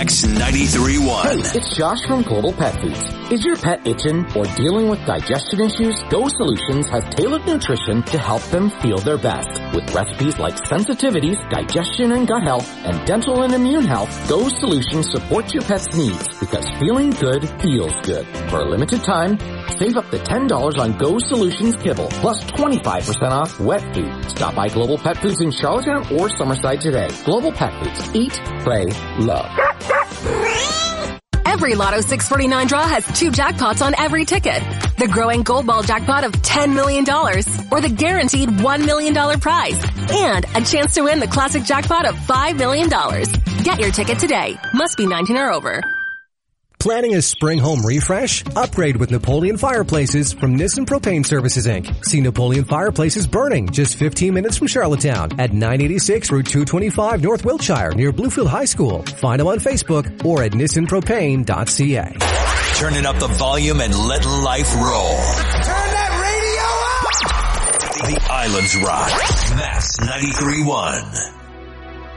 Max 93.1. Hey, it's Josh from Global Pet Foods. Is your pet itching or dealing with digestion issues? Go Solutions has tailored nutrition to help them feel their best. With recipes like sensitivities, digestion and gut health, and dental and immune health, Go Solutions supports your pet's needs because feeling good feels good. For a limited time, save up to $10 on Go Solutions kibble, plus 25% off wet food. Stop by Global Pet Foods in Charlottetown or Summerside today. Global Pet Foods. Eat, play, love. Every Lotto 649 draw has 2 jackpots on every ticket. The growing Gold Ball jackpot of $10 million or the guaranteed $1 million prize. And a chance to win the classic jackpot of $5 million. Get your ticket today. Must be 19 or over. Planning a spring home refresh? Upgrade with Napoleon Fireplaces from Nissen Propane Services, Inc. See Napoleon Fireplaces burning just 15 minutes from Charlottetown at 986 Route 225 North Wiltshire near Bluefield High School. Find them on Facebook or at nissanpropane.ca. Turning up the volume and let life roll. Turn that radio up! The Islands Rock. Max 93.1.